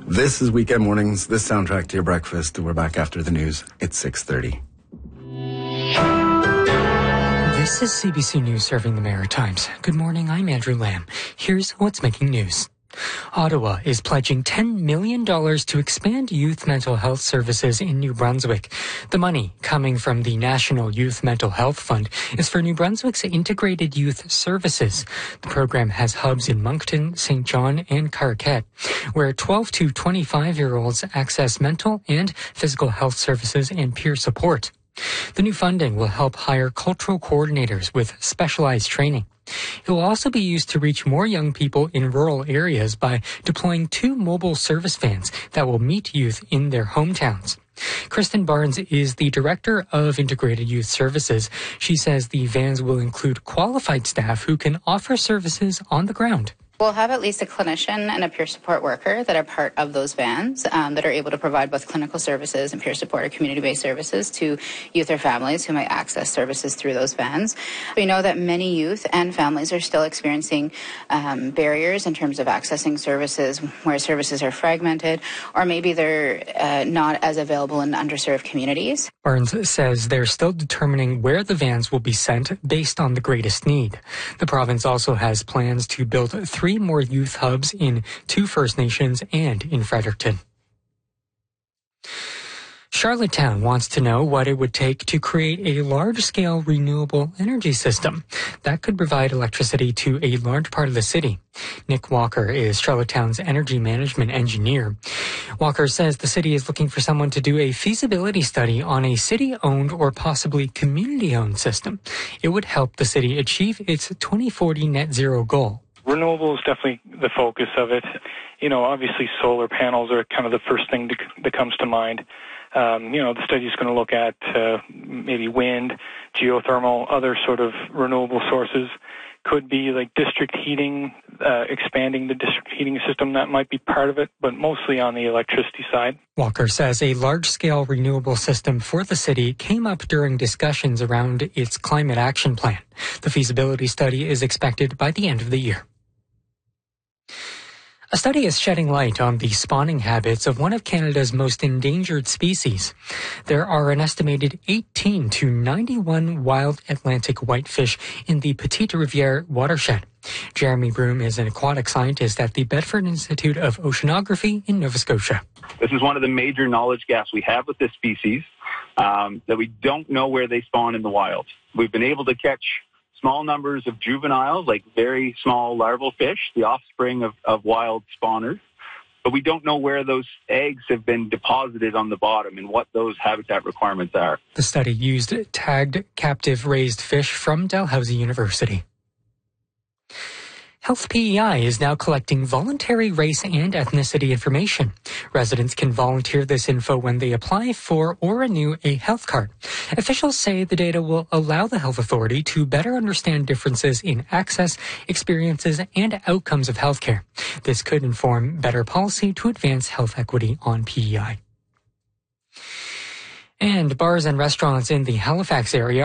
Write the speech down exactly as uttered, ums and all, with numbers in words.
This is Weekend Mornings, this soundtrack to your breakfast. We're back after the news. It's six thirty. This is C B C News serving the Maritimes. Good morning, I'm Andrew Lamb. Here's what's making news. Ottawa is pledging ten million dollars to expand youth mental health services in New Brunswick. The money, coming from the National Youth Mental Health Fund, is for New Brunswick's integrated youth services. The program has hubs in Moncton, Saint John, and Carquette, where twelve to twenty-five-year-olds access mental and physical health services and peer support. The new funding will help hire cultural coordinators with specialized training. It will also be used to reach more young people in rural areas by deploying two mobile service vans that will meet youth in their hometowns. Kristen Barnes is the Director of Integrated Youth Services. She says the vans will include qualified staff who can offer services on the ground. We'll have at least a clinician and a peer support worker that are part of those vans um, that are able to provide both clinical services and peer support or community-based services to youth or families who might access services through those vans. We know that many youth and families are still experiencing um, barriers in terms of accessing services where services are fragmented, or maybe they're uh, not as available in underserved communities. Barnes says they're still determining where the vans will be sent based on the greatest need. The province also has plans to build three Three more youth hubs in two First Nations and in Fredericton. Charlottetown wants to know what it would take to create a large-scale renewable energy system that could provide electricity to a large part of the city. Nick Walker is Charlottetown's energy management engineer. Walker says the city is looking for someone to do a feasibility study on a city-owned or possibly community-owned system. It would help the city achieve its twenty forty net zero goal. Renewable is definitely the focus of it. You know, obviously solar panels are kind of the first thing to, that comes to mind. Um, you know, the study is going to look at uh, maybe wind, geothermal, other sort of renewable sources. Could be like district heating, uh, expanding the district heating system. That might be part of it, but mostly on the electricity side. Walker says a large-scale renewable system for the city came up during discussions around its climate action plan. The feasibility study is expected by the end of the year. A study is shedding light on the spawning habits of one of Canada's most endangered species. There are an estimated eighteen to ninety-one wild Atlantic whitefish in the Petite Riviere watershed. Jeremy Broom is an aquatic scientist at the Bedford Institute of Oceanography in Nova Scotia. This is one of the major knowledge gaps we have with this species, um, that we don't know where they spawn in the wild. We've been able to catch small numbers of juveniles, like very small larval fish, the offspring of, of wild spawners. But we don't know where those eggs have been deposited on the bottom and what those habitat requirements are. The study used tagged captive raised fish from Dalhousie University. Health P E I is now collecting voluntary race and ethnicity information. Residents can volunteer this info when they apply for or renew a health card. Officials say the data will allow the health authority to better understand differences in access, experiences, and outcomes of healthcare. This could inform better policy to advance health equity on P E I. And bars and restaurants in the Halifax area